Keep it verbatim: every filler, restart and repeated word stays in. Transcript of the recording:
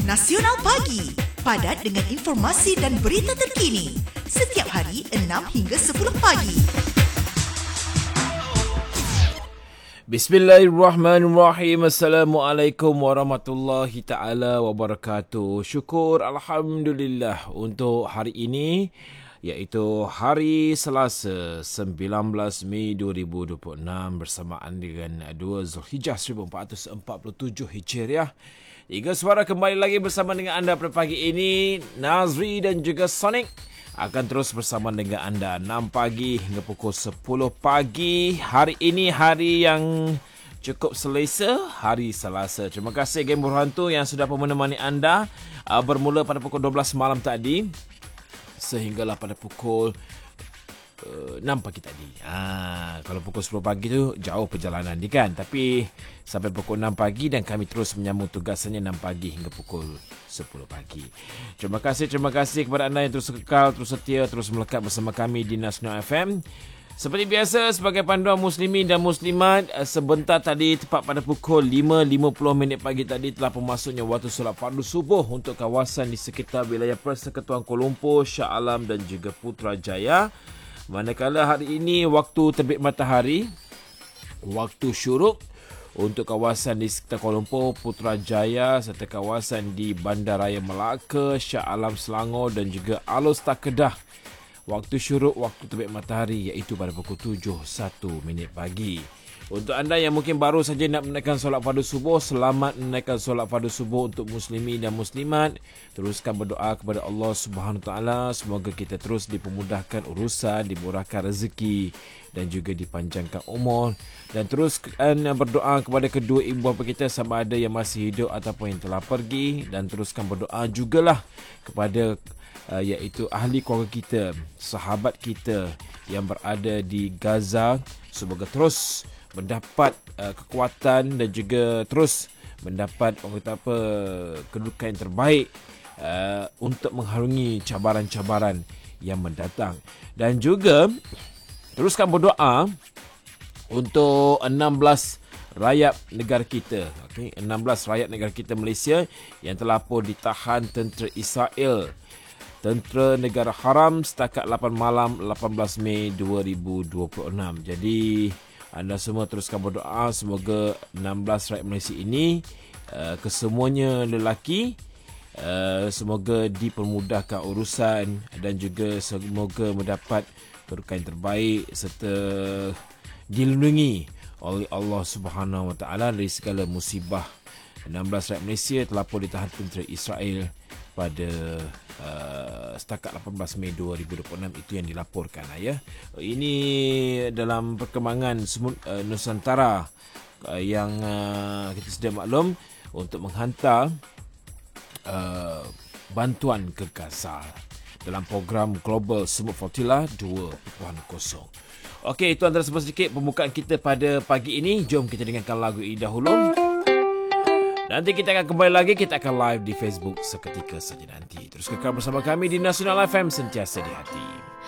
Nasional Pagi, padat dengan informasi dan berita terkini. Setiap hari enam hingga sepuluh pagi. Bismillahirrahmanirrahim. Assalamualaikum warahmatullahi ta'ala wabarakatuh. Syukur Alhamdulillah untuk hari ini, iaitu hari Selasa sembilan belas Mei dua ribu dua puluh enam bersamaan dengan dua Zulhijjah seribu empat ratus empat puluh tujuh Hijriah. Tiga suara kembali lagi bersama dengan anda pada pagi ini. Nazri dan juga Sonic akan terus bersama dengan anda enam pagi hingga pukul sepuluh pagi. Hari ini hari yang cukup selesa, hari Selasa. Terima kasih Game Berhantu yang sudah menemani anda uh, bermula pada pukul dua belas malam tadi sehinggalah pada pukul uh, enam pagi tadi. Ha, kalau pukul sepuluh pagi tu jauh perjalanan dia kan. Tapi sampai pukul enam pagi dan kami terus menyambung tugasannya enam pagi hingga pukul sepuluh pagi. Terima kasih, terima kasih kepada anda yang terus kekal, terus setia, terus melekat bersama kami di Nasional F M. Seperti biasa, sebagai panduan muslimin dan muslimat, sebentar tadi tepat pada pukul lima lima puluh minit pagi tadi telah pemasuknya waktu solat fardu subuh untuk kawasan di sekitar wilayah Persekutuan Kuala Lumpur, Shah Alam dan juga Putrajaya. Manakala hari ini waktu terbit matahari, waktu syuruk untuk kawasan di sekitar Kuala Lumpur, Putrajaya serta kawasan di Bandaraya Melaka, Shah Alam Selangor dan juga Alor Star Kedah. Waktu syuruk, waktu terbit matahari iaitu pada pukul tujuh satu minit pagi. Untuk anda yang mungkin baru saja nak menaikkan solat fardu subuh, selamat menaikkan solat fardu subuh untuk muslimin dan muslimat. Teruskan berdoa kepada Allah Subhanahu Wa Taala, semoga kita terus dipermudahkan urusan, dimurahkan rezeki dan juga dipanjangkan umur. Dan teruskan berdoa kepada kedua ibu bapa kita sama ada yang masih hidup ataupun yang telah pergi. Dan teruskan berdoa jugalah kepada uh, iaitu ahli keluarga kita, sahabat kita yang berada di Gaza. Semoga terus mendapat uh, kekuatan dan juga terus mendapat orang kata apa, kedudukan yang terbaik uh, untuk mengharungi cabaran-cabaran yang mendatang. Dan juga teruskan berdoa untuk enam belas rakyat negara kita, okey, enam belas rakyat negara kita Malaysia yang telah pun ditahan tentera Israel, tentera negara haram setakat lapan malam lapan belas Mei dua ribu dua puluh enam. Jadi anda semua teruskan berdoa semoga enam belas rakyat Malaysia ini uh, kesemuanya lelaki, uh, semoga dipermudahkan urusan dan juga semoga mendapat kedudukan yang terbaik serta dilindungi oleh Allah Subhanahu Wa Taala dari segala musibah. enam belas rakyat Malaysia telah pun ditahan tentera Israel pada uh, setakat lapan belas Mei dua ribu dua puluh enam. Itu yang dilaporkan ya. Ini dalam perkembangan semut, uh, Nusantara uh, yang uh, kita sedia maklum untuk menghantar uh, bantuan ke Gaza dalam program Global Semut Flotilla dua titik kosong. Okey, itu antara sedikit pembukaan kita pada pagi ini. Jom kita dengarkan lagu ini dahulu. Nanti kita akan kembali lagi, kita akan live di Facebook seketika saja nanti. Terus kekal bersama kami di Nasional F M, sentiasa di hati.